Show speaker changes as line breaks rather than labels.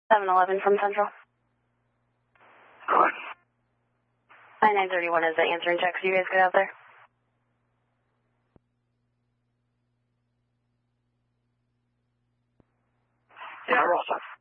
711 from Central.
Good.
9931 is the answering check, so you guys get out there.
Yeah, we're all set.